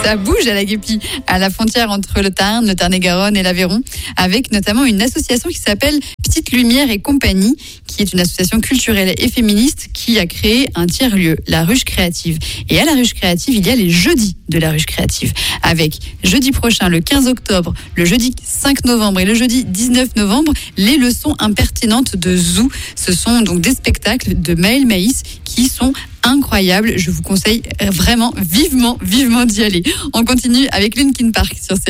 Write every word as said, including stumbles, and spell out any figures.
Ça bouge à la Guépie, à la frontière entre le Tarn, le Tarn-et-Garonne et l'Aveyron, avec notamment une association qui s'appelle Petite Lumière et Compagnie, qui est une association culturelle et féministe qui a créé un tiers-lieu, la Ruche Créative. Et à la Ruche Créative, il y a les jeudis de la Ruche Créative, avec jeudi prochain, le quinze octobre, le jeudi cinq novembre et le jeudi dix-neuf novembre, les leçons impertinentes de Zou. Ce sont donc des spectacles de Maël Maïs qui sont incroyables. Je vous conseille vraiment vivement, vivement d'y aller. On continue avec Linkin Park sur C.